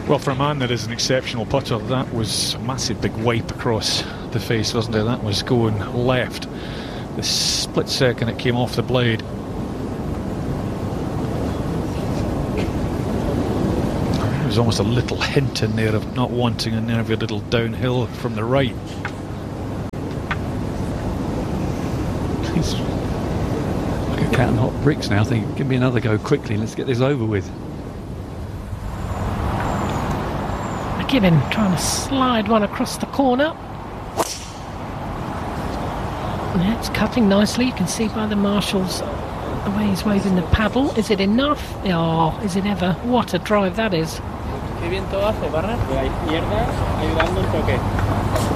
Well, for a man that is an exceptional putter, that was a massive big wipe across the face, wasn't it? That was going left. The split second it came off the blade. There was almost a little hint in there of not wanting a nervy little downhill from the right. He's like a cat and hot bricks now, thinking, give me another go quickly, let's get this over with. McKibben trying to slide one across the corner. Yeah, it's cutting nicely. You can see by the marshals the way he's waving the paddle. Is it enough? Oh, is it ever? What a drive that is. Qué viento hace, Barra. De la izquierda, ayudando un toque.